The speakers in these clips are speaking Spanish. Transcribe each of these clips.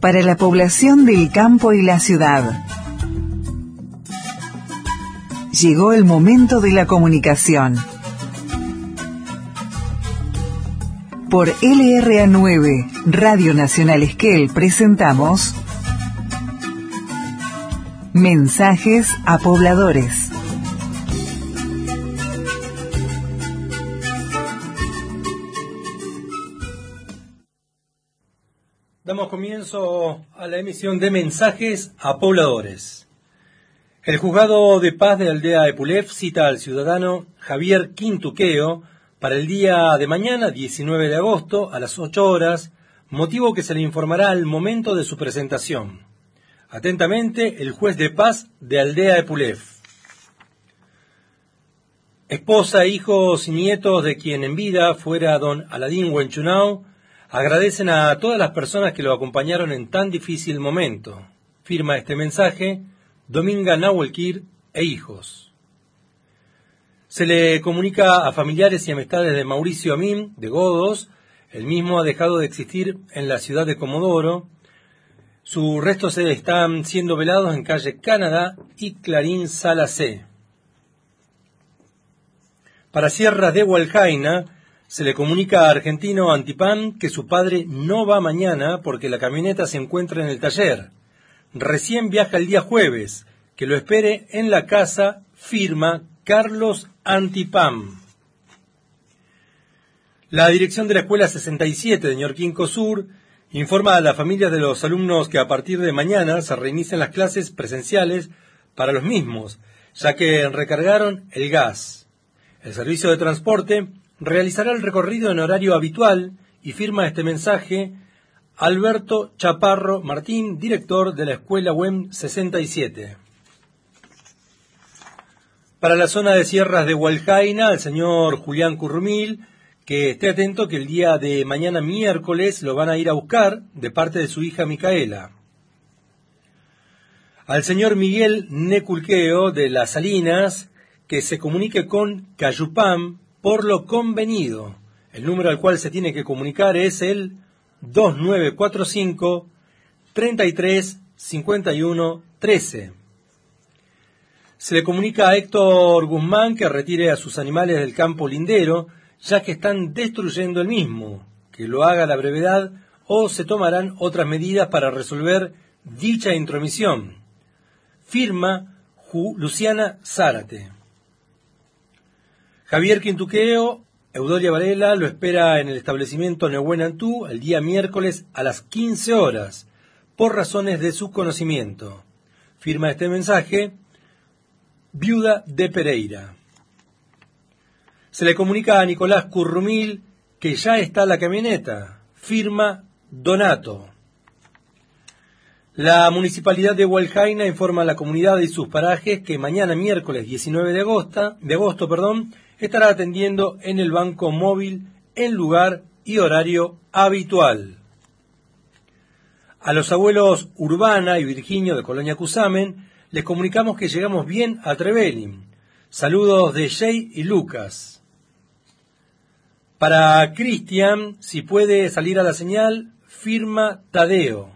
para la población del campo y la ciudad. Llegó el momento de la comunicación. Por LRA9, Radio Nacional Esquel, presentamos Mensajes a Pobladores. Damos comienzo a la emisión de Mensajes a Pobladores. El Juzgado de Paz de Aldea Epulef cita al ciudadano Javier Quintuqueo para el día de mañana, 19 de agosto, a las 8 horas, motivo que se le informará al momento de su presentación. Atentamente, el juez de paz de Aldea Epulef. Esposa, hijos y nietos de quien en vida fuera don Aladín Huenchunao, agradecen a todas las personas que lo acompañaron en tan difícil momento. Firma este mensaje Dominga Nahuelquir e hijos. Se le comunica a familiares y amistades de Mauricio Amín, de Godos. El mismo ha dejado de existir en la ciudad de Comodoro. Sus restos están siendo velados en calle Canadá y Clarín Sala C. Para Sierras de Hualjaina, se le comunica a Argentino Antipán que su padre no va mañana porque la camioneta se encuentra en el taller. Recién viaja el día jueves, que lo espere en la casa, firma Carlos Antipán. La dirección de la Escuela 67 de Ñorquinco Sur informa a las familias de los alumnos que a partir de mañana se reinician las clases presenciales para los mismos, ya que recargaron el gas. El servicio de transporte realizará el recorrido en horario habitual y firma este mensaje Alberto Chaparro Martín, director de la Escuela UEM 67. Para la zona de Sierras de Hualjaina, al señor Julián Currumil, que esté atento que el día de mañana miércoles lo van a ir a buscar de parte de su hija Micaela. Al señor Miguel Neculqueo de Las Salinas, que se comunique con Cayupam por lo convenido. El número al cual se tiene que comunicar es el 2945 33 51 13. Se le comunica a Héctor Guzmán que retire a sus animales del campo lindero, ya que están destruyendo el mismo, que lo haga a la brevedad o se tomarán otras medidas para resolver dicha intromisión. Firma Luciana Zárate. Javier Quintuqueo, Eudolia Varela, lo espera en el establecimiento Nehuenantú el día miércoles a las 15 horas, por razones de su conocimiento. Firma este mensaje Viuda de Pereira. Se le comunica a Nicolás Currumil que ya está la camioneta. Firma Donato. La Municipalidad de Hualjaina informa a la comunidad y sus parajes que mañana miércoles 19 de agosto, estará atendiendo en el banco móvil en lugar y horario habitual. A los abuelos Urbana y Virginio de Colonia Cusamen les comunicamos que llegamos bien a Trevelin. Saludos de Jay y Lucas. Para Cristian, si puede salir a la señal, firma Tadeo.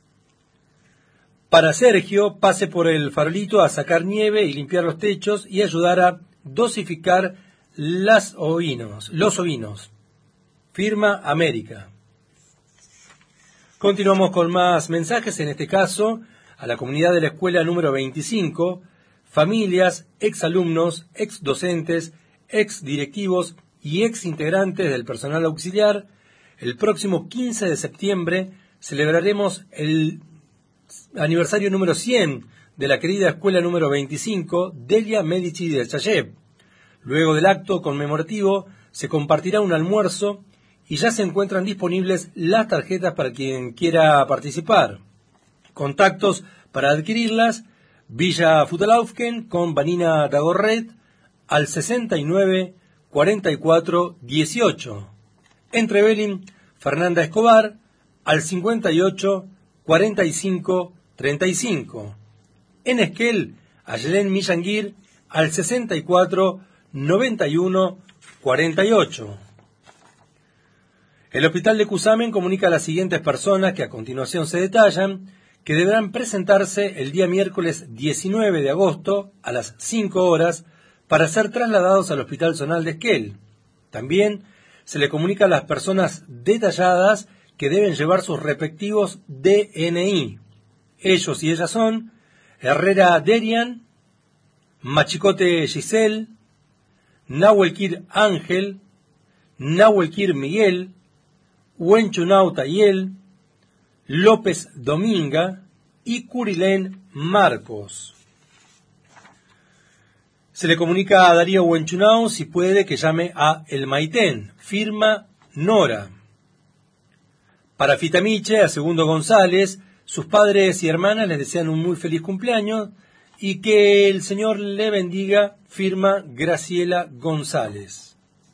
Para Sergio, pase por el farolito a sacar nieve y limpiar los techos y ayudar a dosificar los ovinos. Firma América. Continuamos con más mensajes, en este caso a la comunidad de la escuela número 25, familias, exalumnos, exdocentes, exdirectivos y exintegrantes del personal auxiliar. El próximo 15 de septiembre celebraremos el aniversario número 100 de la querida escuela número 25, Delia Medici de Chayev. Luego del acto conmemorativo se compartirá un almuerzo y ya se encuentran disponibles las tarjetas para quien quiera participar. Contactos para adquirirlas: Villa Futalaufken con Vanina Dagorret al 69 44 18. En Trevelin, Fernanda Escobar al 58 45 35. En Esquel, Ayelén Millanguir al 64 91 48. El hospital de Cusamen comunica a las siguientes personas, que a continuación se detallan, que deberán presentarse el día miércoles 19 de agosto a las 5 horas para ser trasladados al Hospital Zonal de Esquel. También se le comunica a las personas detalladas que deben llevar sus respectivos DNI. Ellos y ellas son Herrera Derian, Machicote Giselle, Nahuelquir Ángel, Nahuelquir Miguel, Huenchunau Tayel, López Dominga y Curilén Marcos. Se le comunica a Darío Huenchunau, si puede, que llame a El Maitén, firma Nora. Para Fitamiche, a Segundo González, sus padres y hermanas les desean un muy feliz cumpleaños y que el Señor le bendiga, firma Graciela González.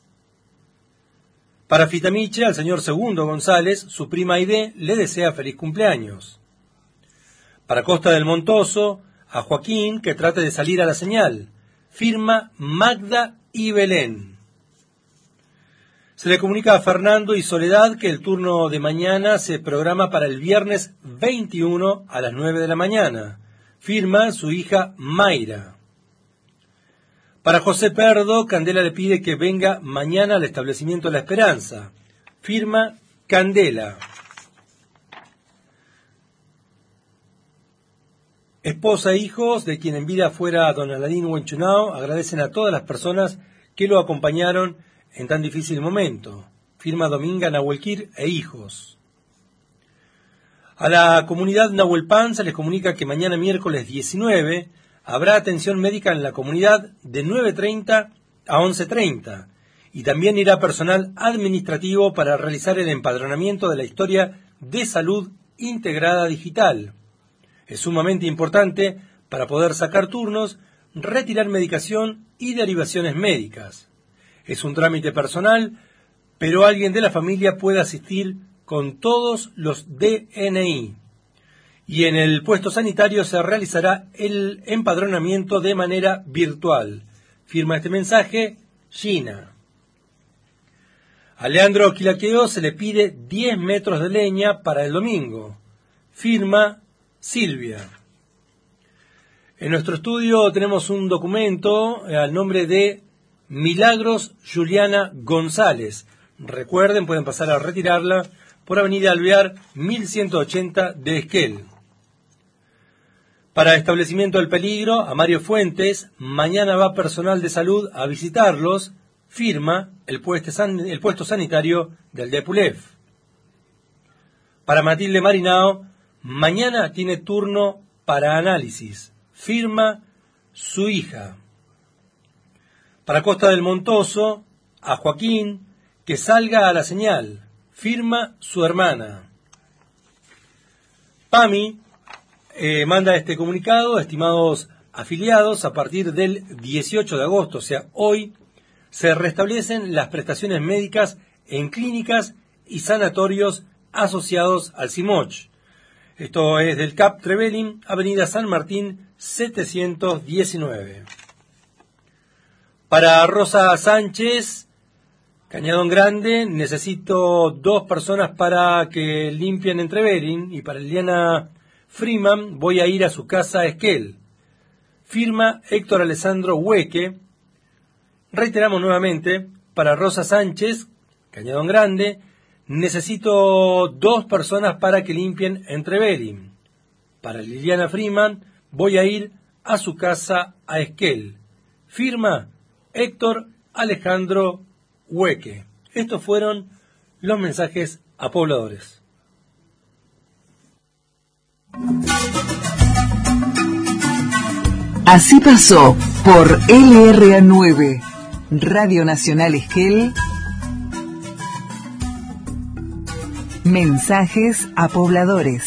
Para Fitamiche, al señor Segundo González, su prima Aide le desea feliz cumpleaños. Para Costa del Montoso, a Joaquín, que trate de salir a la señal, firma Magda y Belén. Se le comunica a Fernando y Soledad que el turno de mañana se programa para el viernes 21 a las 9 de la mañana, firma su hija Mayra. Para José Perdo, Candela le pide que venga mañana al establecimiento La Esperanza. Firma Candela. Esposa e hijos de quien en vida fuera don Aladín Huenchunao agradecen a todas las personas que lo acompañaron en tan difícil momento. Firma Dominga Nahuelquir e hijos. A la comunidad Nahuelpan se les comunica que mañana miércoles 19 habrá atención médica en la comunidad de 9:30 a 11:30 y también irá personal administrativo para realizar el empadronamiento de la historia de salud integrada digital. Es sumamente importante para poder sacar turnos, retirar medicación y derivaciones médicas. Es un trámite personal, pero alguien de la familia puede asistir con todos los DNI. Y en el puesto sanitario se realizará el empadronamiento de manera virtual. Firma este mensaje Gina. A Leandro Quilaqueo se le pide 10 metros de leña para el domingo. Firma Silvia. En nuestro estudio tenemos un documento al nombre de Milagros Juliana González. Recuerden, pueden pasar a retirarla por Avenida Alvear 1180 de Esquel. Para Establecimiento del Peligro, a Mario Fuentes, mañana va personal de salud a visitarlos, firma el puesto sanitario del DEPULEF. Para Matilde Marinao, mañana tiene turno para análisis, firma su hija. Para Costa del Montoso, a Joaquín, que salga a la señal, firma su hermana. PAMI manda este comunicado: estimados afiliados, a partir del 18 de agosto, o sea, hoy, se restablecen las prestaciones médicas en clínicas y sanatorios asociados al CIMOCH. Esto es del CAP Trevelin, Avenida San Martín, 719. Para Rosa Sánchez, Cañadón Grande, necesito 2 personas para que limpien en Trevelin, y para Liliana Freeman voy a ir a su casa a Esquel. Firma Héctor Alessandro Hueque. Reiteramos nuevamente, para Rosa Sánchez, Cañadón Grande, necesito 2 personas para que limpien en Trevelin. Para Liliana Freeman voy a ir a su casa a Esquel. Firma Héctor Alejandro Hueque. Estos fueron los mensajes a pobladores. Así pasó por LRA9, Radio Nacional Esquel, mensajes a pobladores.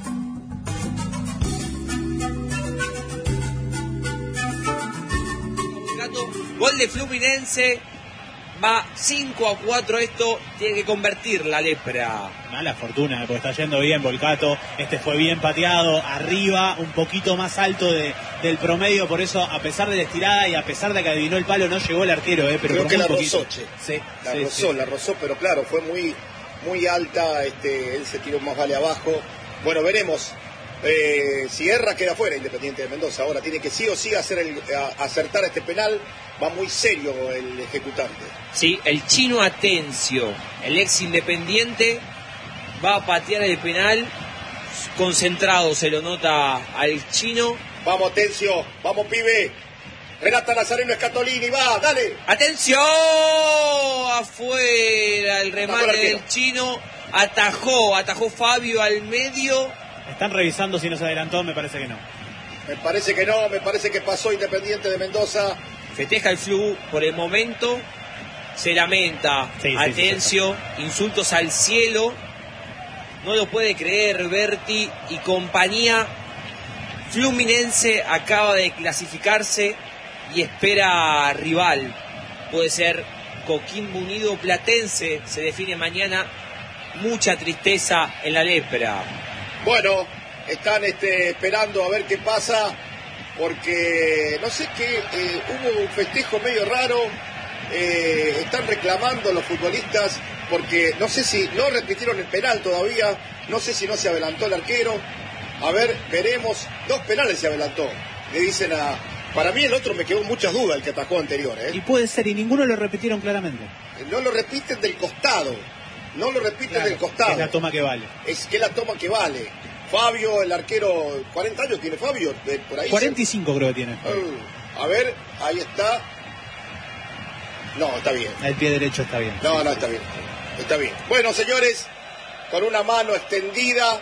Gol de Fluminense, va 5-4, esto tiene que convertir la Lepra. Mala fortuna, porque está yendo bien Volcato, este fue bien pateado, arriba, un poquito más alto del promedio, por eso a pesar de la estirada y a pesar de que adivinó el palo, no llegó el arquero, pero creo que la rozó, sí, la rozó, pero claro, fue muy alta, él se tiró más vale abajo. Bueno, veremos. Si erra, queda fuera Independiente de Mendoza. Ahora tiene que sí o sí acertar este penal. Va muy serio el ejecutante. Sí, el chino Atencio, el ex Independiente, va a patear el penal. Concentrado se lo nota al chino. Vamos, Atencio, vamos, pibe. Renata Nazareno Escatolini, va, dale. ¡Atención! Afuera el remate del chino. Atajó Fabio al medio. Están revisando si no se adelantó, me parece que no. Me parece que pasó Independiente de Mendoza. Festeja el Flu por el momento. Se lamenta. Atencio, insultos al cielo. No lo puede creer Berti y compañía. Fluminense acaba de clasificarse y espera rival. Puede ser Coquimbo Unido o Platense. Se define mañana. Mucha tristeza en la lepra. Bueno, están esperando a ver qué pasa, porque no sé qué, hubo un festejo medio raro, están reclamando los futbolistas, porque no sé si no repitieron el penal todavía, no sé si no se adelantó el arquero. A ver, veremos, 2 penales se adelantó, le dicen para mí el otro me quedó muchas dudas, el que atajó anterior. Y puede ser, y ninguno lo repitieron claramente. No lo repiten del costado. No lo repiten del costado. Es la toma que vale. Es que la toma que vale. Fabio, el arquero, 40 años tiene Fabio, por ahí. 45 creo que tiene Fabio. A ver, ahí está. No, está bien. El pie derecho está bien. No, está bien. Está bien. Bueno, señores, con una mano extendida,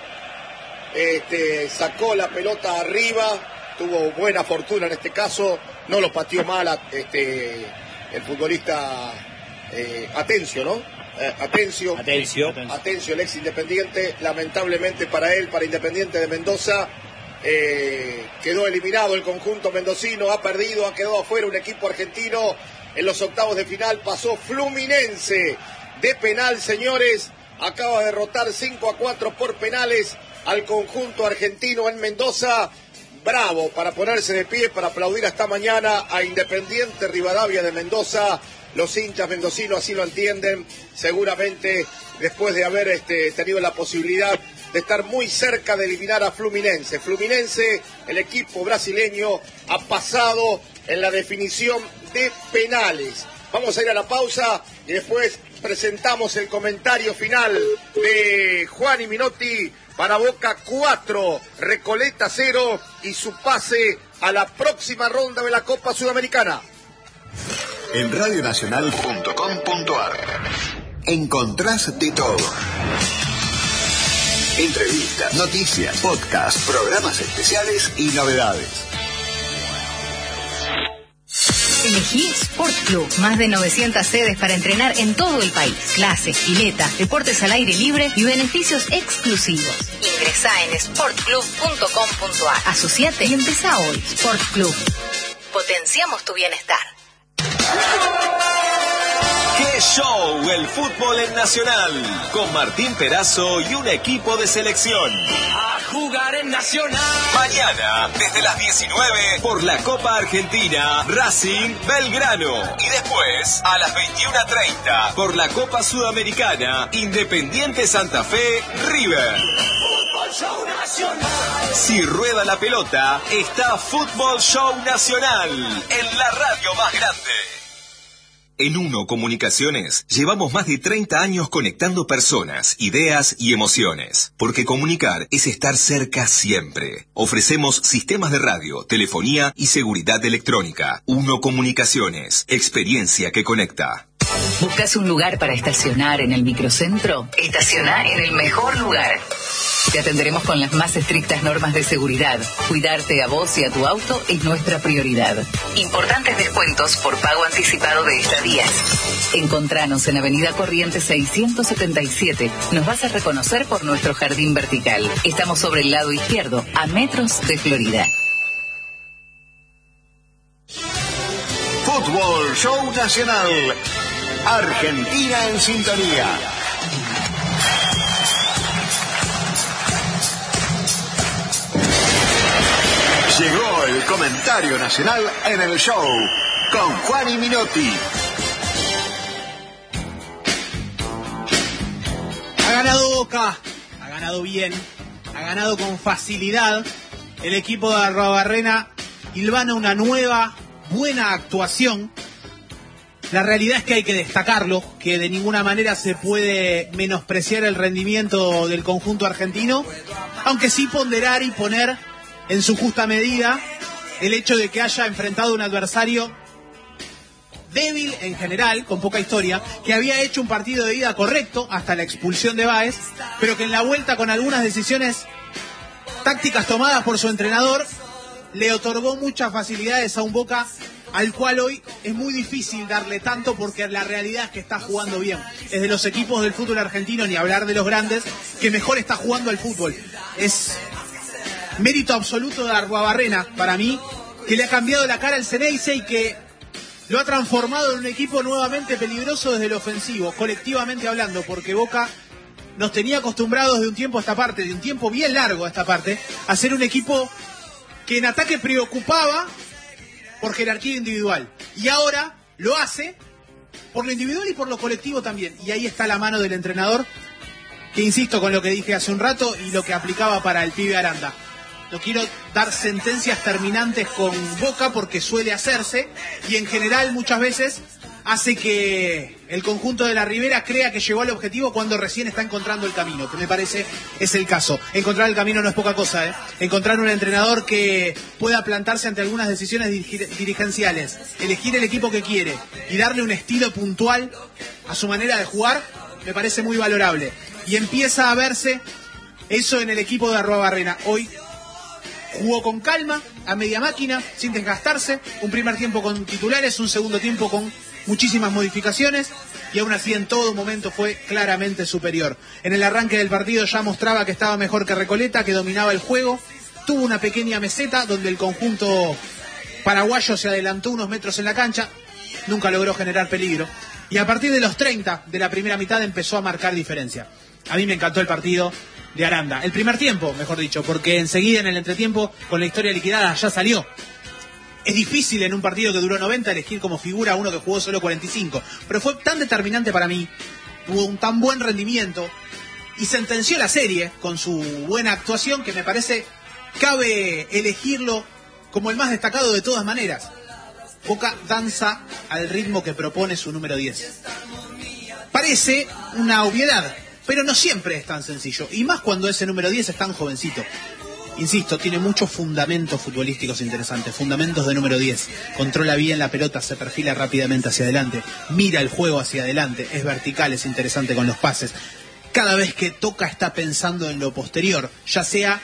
sacó la pelota arriba, tuvo buena fortuna en este caso, no lo pateó mal el futbolista Atencio, ¿no? Atencio, el ex Independiente. Lamentablemente para él, para Independiente de Mendoza, quedó eliminado el conjunto mendocino, ha quedado afuera un equipo argentino. En los octavos de final pasó Fluminense de penal, señores, acaba de derrotar 5-4 por penales al conjunto argentino en Mendoza. Bravo, para ponerse de pie, para aplaudir hasta mañana a Independiente Rivadavia de Mendoza. Los hinchas mendocinos así lo entienden, seguramente después de haber tenido la posibilidad de estar muy cerca de eliminar a Fluminense. Fluminense, el equipo brasileño, ha pasado en la definición de penales. Vamos a ir a la pausa y después presentamos el comentario final de Juan y Minotti para Boca 4, Recoleta 0 y su pase a la próxima ronda de la Copa Sudamericana. En radionacional.com.ar encontrás de todo. Entrevistas, noticias, podcasts, programas especiales y novedades. Elegí Sport Club. Más de 900 sedes para entrenar en todo el país. Clases, pileta, deportes al aire libre y beneficios exclusivos. Ingresá en sportclub.com.ar. Asociate y empezá hoy. Sport Club. Potenciamos tu bienestar. ¡Qué show! El fútbol en Nacional, con Martín Perazo y un equipo de selección. A jugar en Nacional. Mañana, desde las 19, por la Copa Argentina, Racing Belgrano. Y después, a las 21:30, por la Copa Sudamericana, Independiente Santa Fe, River. Fútbol Show Nacional. Si rueda la pelota, está Fútbol Show Nacional, en la radio más grande. En Uno Comunicaciones llevamos más de 30 años conectando personas, ideas y emociones, porque comunicar es estar cerca siempre. Ofrecemos sistemas de radio, telefonía y seguridad electrónica. Uno Comunicaciones, experiencia que conecta. ¿Buscas un lugar para estacionar en el microcentro? Estacioná en el mejor lugar. Te atenderemos con las más estrictas normas de seguridad. Cuidarte a vos y a tu auto es nuestra prioridad. Importantes descuentos por pago anticipado de estadías. Encontranos en Avenida Corrientes 677. Nos vas a reconocer por nuestro jardín vertical. Estamos sobre el lado izquierdo, a metros de Florida. Fútbol Show Nacional. Argentina en sintonía. Llegó el comentario nacional en el show con Juan y Minotti. Boca ha ganado bien, ha ganado con facilidad. El equipo de Arruabarrena hilvana una nueva, buena actuación. La realidad es que hay que destacarlo, que de ninguna manera se puede menospreciar el rendimiento del conjunto argentino, aunque sí ponderar y poner en su justa medida el hecho de que haya enfrentado un adversario débil en general, con poca historia, que había hecho un partido de ida correcto hasta la expulsión de Báez, pero que en la vuelta, con algunas decisiones tácticas tomadas por su entrenador, le otorgó muchas facilidades a un Boca al cual hoy es muy difícil darle tanto, porque la realidad es que está jugando bien. Es de los equipos del fútbol argentino, ni hablar de los grandes, que mejor está jugando al fútbol. Es mérito absoluto de Arruabarrena, para mí, que le ha cambiado la cara al Ceneice y que lo ha transformado en un equipo nuevamente peligroso desde el ofensivo, colectivamente hablando, porque Boca nos tenía acostumbrados de un tiempo a esta parte, de un tiempo bien largo a esta parte, a ser un equipo que en ataque preocupaba por jerarquía individual, y ahora lo hace por lo individual y por lo colectivo también, y ahí está la mano del entrenador, que insisto con lo que dije hace un rato y lo que aplicaba para el pibe Aranda. No quiero dar sentencias terminantes con Boca porque suele hacerse, y en general muchas veces hace que el conjunto de la Ribera crea que llegó al objetivo cuando recién está encontrando el camino, que me parece es el caso. Encontrar el camino no es poca cosa, ¿eh? Encontrar un entrenador que pueda plantarse ante algunas decisiones dirigenciales, elegir el equipo que quiere y darle un estilo puntual a su manera de jugar, me parece muy valorable. Y empieza a verse eso en el equipo de Arruabarrena. Hoy jugó con calma, a media máquina, sin desgastarse, un primer tiempo con titulares, un segundo tiempo con muchísimas modificaciones, y aún así en todo momento fue claramente superior. En el arranque del partido ya mostraba que estaba mejor que Recoleta, que dominaba el juego, tuvo una pequeña meseta donde el conjunto paraguayo se adelantó unos metros en la cancha, nunca logró generar peligro, y a partir de los 30 de la primera mitad empezó a marcar diferencia. A mí me encantó el partido de Aranda, el primer tiempo, mejor dicho, porque enseguida en el entretiempo, con la historia liquidada, ya salió. Es difícil en un partido que duró 90 elegir como figura a uno que jugó solo 45, pero fue tan determinante para mí, tuvo un tan buen rendimiento y sentenció la serie con su buena actuación, que me parece cabe elegirlo como el más destacado de todas maneras. Boca danza al ritmo que propone su número 10. Parece una obviedad, pero no siempre es tan sencillo, y más cuando ese número 10 es tan jovencito. Insisto, tiene muchos fundamentos futbolísticos interesantes, fundamentos de número 10. Controla bien la pelota, se perfila rápidamente hacia adelante, mira el juego hacia adelante, es vertical, es interesante con los pases. Cada vez que toca está pensando en lo posterior, ya sea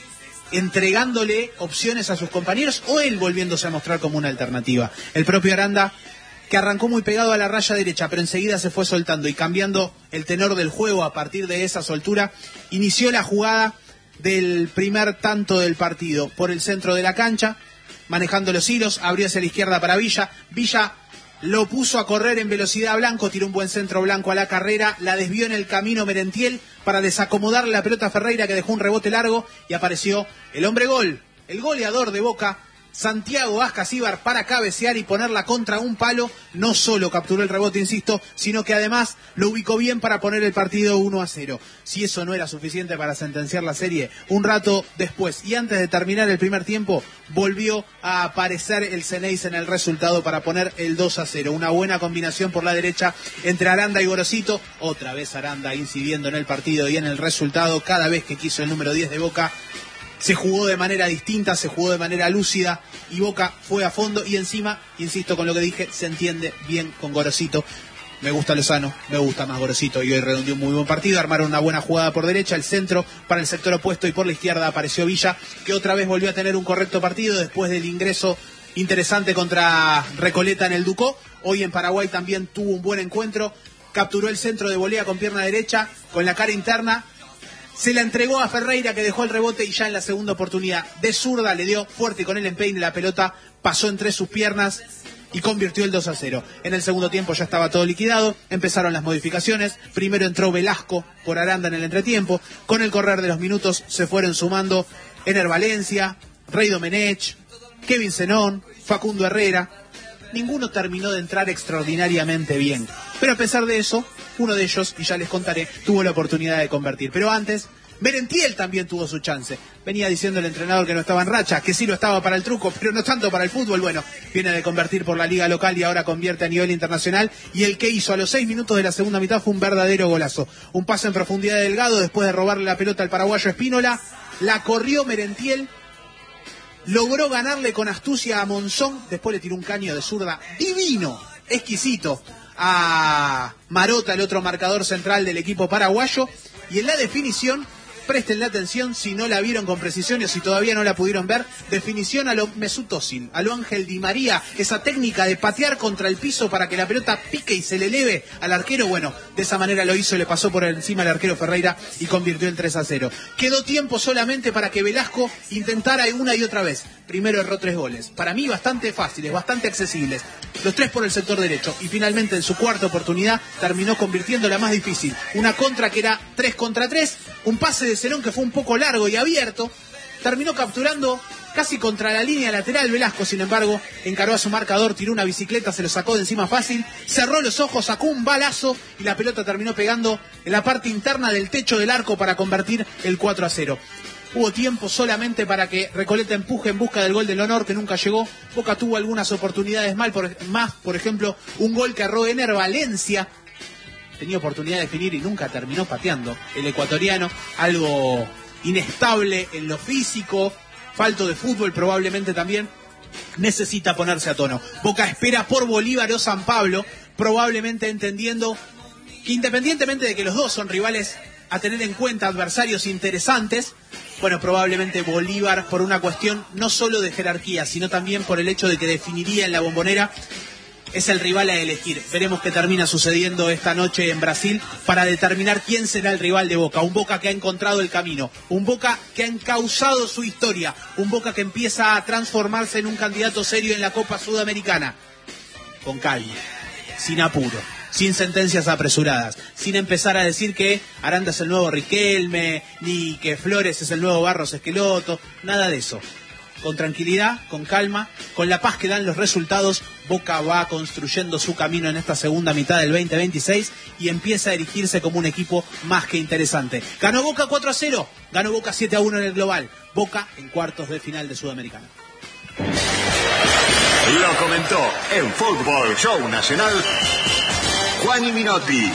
entregándole opciones a sus compañeros o él volviéndose a mostrar como una alternativa. El propio Aranda, que arrancó muy pegado a la raya derecha, pero enseguida se fue soltando y cambiando el tenor del juego a partir de esa soltura, inició la jugada del primer tanto del partido por el centro de la cancha, manejando los hilos, abrió hacia la izquierda para Villa. Villa lo puso a correr en velocidad a Blanco, tiró un buen centro Blanco a la carrera, la desvió en el camino Merentiel para desacomodar la pelota a Ferreira, que dejó un rebote largo, y apareció el hombre gol, el goleador de Boca, Santiago Ascasíbar, para cabecear y ponerla contra un palo. No solo capturó el rebote, insisto, sino que además lo ubicó bien para poner el partido 1-0. Si eso no era suficiente para sentenciar la serie, un rato después y antes de terminar el primer tiempo, volvió a aparecer el Ceneice en el resultado para poner el 2-0. Una buena combinación por la derecha entre Aranda y Gorosito. Otra vez Aranda incidiendo en el partido y en el resultado. Cada vez que quiso el número 10 de Boca, se jugó de manera distinta, se jugó de manera lúcida, y Boca fue a fondo, y encima, insisto con lo que dije, se entiende bien con Gorosito. Me gusta Lozano, me gusta más Gorosito, y hoy redondeó un muy buen partido. Armaron una buena jugada por derecha, el centro para el sector opuesto, y por la izquierda apareció Villa, que otra vez volvió a tener un correcto partido después del ingreso interesante contra Recoleta en el Ducó. Hoy en Paraguay también tuvo un buen encuentro, capturó el centro de volea con pierna derecha, con la cara interna, se la entregó a Ferreira, que dejó el rebote, y ya en la segunda oportunidad de zurda le dio fuerte con el empeine, la pelota pasó entre sus piernas y convirtió el 2-0. En el segundo tiempo ya estaba todo liquidado, empezaron las modificaciones. Primero entró Velasco por Aranda en el entretiempo. Con el correr de los minutos se fueron sumando Ener Valencia, Rey Domenech, Kevin Zenón, Facundo Herrera. Ninguno terminó de entrar extraordinariamente bien. Pero a pesar de eso, uno de ellos, y ya les contaré, tuvo la oportunidad de convertir. Pero antes, Merentiel también tuvo su chance. Venía diciendo el entrenador que no estaba en racha, que sí lo estaba para el truco, pero no tanto para el fútbol. Bueno, viene de convertir por la liga local y ahora convierte a nivel internacional. Y el que hizo a los 6 minutos de la segunda mitad fue un verdadero golazo. Un pase en profundidad de Delgado después de robarle la pelota al paraguayo Espínola. La corrió Merentiel. Logró ganarle con astucia a Monzón. Después le tiró un caño de zurda divino, exquisito, a Marota, el otro marcador central del equipo paraguayo. Y en la definición, presten la atención si no la vieron con precisión o si todavía no la pudieron ver, definición a lo Mesut Özil, a lo Ángel Di María, esa técnica de patear contra el piso para que la pelota pique y se le eleve al arquero. Bueno, de esa manera lo hizo, le pasó por encima al arquero Ferreira y convirtió el 3-0. Quedó tiempo solamente para que Velasco intentara una y otra vez. Primero erró 3 goles, para mí bastante fáciles, bastante accesibles, los 3 por el sector derecho, y finalmente en su cuarta oportunidad terminó convirtiendo la más difícil, una contra que era 3 contra 3, un pase de Cerón que fue un poco largo y abierto, terminó capturando casi contra la línea lateral Velasco. Sin embargo, encaró a su marcador, tiró una bicicleta, se lo sacó de encima fácil, cerró los ojos, sacó un balazo y la pelota terminó pegando en la parte interna del techo del arco para convertir el 4-0. Hubo tiempo solamente para que Recoleta empuje en busca del gol del honor que nunca llegó. Boca tuvo algunas oportunidades más, por ejemplo, un gol que erró Ener Valencia. Tenía oportunidad de definir y nunca terminó pateando el ecuatoriano. Algo inestable en lo físico, falto de fútbol probablemente también. Necesita ponerse a tono. Boca espera por Bolívar o San Pablo, probablemente entendiendo que independientemente de que los dos son rivales a tener en cuenta, adversarios interesantes, bueno, probablemente Bolívar por una cuestión no solo de jerarquía, sino también por el hecho de que definiría en la Bombonera, es el rival a elegir. Veremos qué termina sucediendo esta noche en Brasil para determinar quién será el rival de Boca. Un Boca que ha encontrado el camino, un Boca que ha encauzado su historia, un Boca que empieza a transformarse en un candidato serio en la Copa Sudamericana. Con calma, sin apuro, sin sentencias apresuradas, sin empezar a decir que Aranda es el nuevo Riquelme, ni que Flores es el nuevo Barros Esqueloto, nada de eso. Con tranquilidad, con calma, con la paz que dan los resultados, Boca va construyendo su camino en esta segunda mitad del 2026 y empieza a erigirse como un equipo más que interesante. Ganó Boca 4-0, ganó Boca 7-1 en el global. Boca en cuartos de final de Sudamericana. Lo comentó en Fútbol Show Nacional Juani Minotti.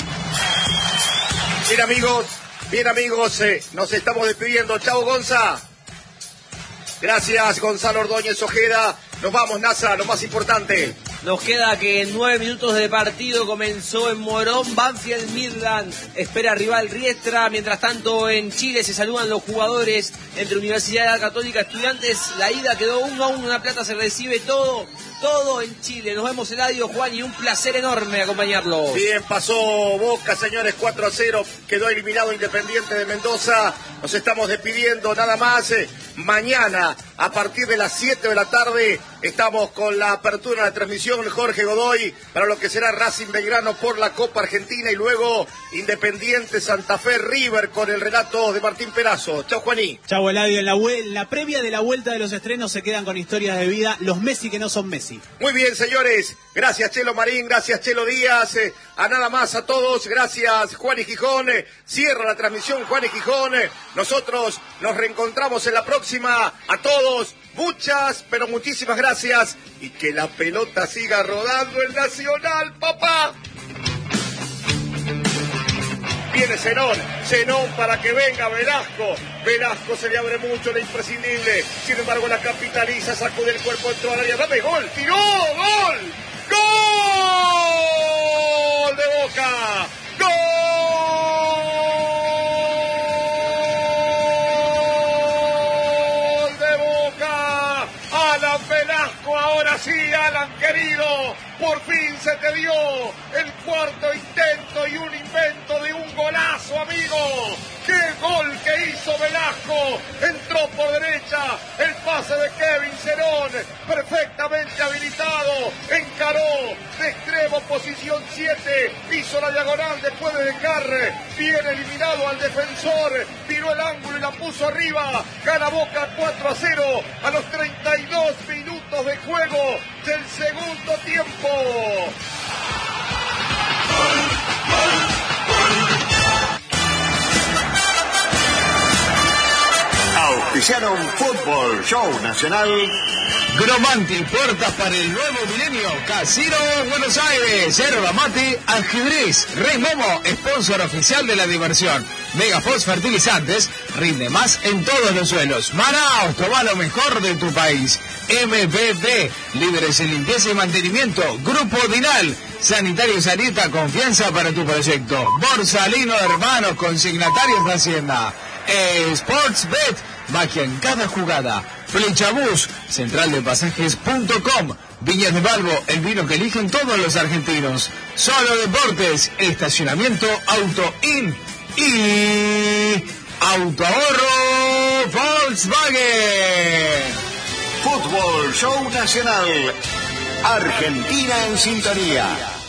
Bien amigos, nos estamos despidiendo. Chao Gonza. Gracias Gonzalo Ordóñez Ojeda. Nos vamos, NASA, lo más importante. Nos queda que en 9 minutos de partido comenzó en Morón, Banfield Midland espera rival Riestra. Mientras tanto en Chile se saludan los jugadores entre Universidad Católica Estudiantes. La ida quedó 1-1, Una Plata se recibe todo en Chile. Nos vemos Eladio, Juan, y un placer enorme acompañarlo. Bien, pasó Boca, señores, 4-0, quedó eliminado Independiente de Mendoza. Nos estamos despidiendo, nada más. Mañana, a partir de las 7 de la tarde, estamos con la apertura de la transmisión Jorge Godoy para lo que será Racing Belgrano por la Copa Argentina y luego Independiente Santa Fe River con el relato de Martín Perazo. Chau Juaní. Chau Eladio. En la previa de la vuelta de los estrenos se quedan con historias de vida los Messi que no son Messi. Muy bien, señores. Gracias Chelo Marín, gracias Chelo Díaz. A nada más a todos. Gracias Juani Gijón. Cierra la transmisión Juani Gijón. Nosotros nos reencontramos en la próxima. A todos, muchas, pero muchísimas gracias. Y que la pelota siga rodando en Nacional, papá. Viene Zenón para que venga Velasco. Velasco se le abre mucho la imprescindible. Sin embargo, la capitaliza, sacude el cuerpo dentro del área. Dame gol, tiró, gol. ¡Gol de Boca! ¡Gol de Boca! Alan Velasco, ahora sí, Alan querido. Por fin se te dio el cuarto intento y un invento de un golazo, amigo. ¡Qué gol que hizo Velasco! Entró por derecha, el pase de Kevin Zenón, perfectamente habilitado, encaró de extremo, posición 7, hizo la diagonal después de dejar bien eliminado al defensor, tiró el ángulo y la puso arriba. Gana Boca 4-0 a los 32 minutos de juego del segundo tiempo. Auspiciaron Fútbol Show Nacional. Gromanti, puertas para el nuevo milenio. Casino Buenos Aires. Yerba mate, ajedrez. Rey Momo, sponsor oficial de la diversión. Megafox Fertilizantes, rinde más en todos los suelos. Manaos, toma lo mejor de tu país. MBB, líderes en limpieza y mantenimiento. Grupo Dinal, Sanitario Sarita, confianza para tu proyecto. Borsalino Hermanos, consignatarios de Hacienda. Sportsbet, magia en cada jugada. Flechabús, centraldepasajes.com. Viñas de Balbo, el vino que eligen todos los argentinos. Solo Deportes, estacionamiento Auto-In y Autoahorro Volkswagen. Fútbol Show Nacional. Argentina en sintonía.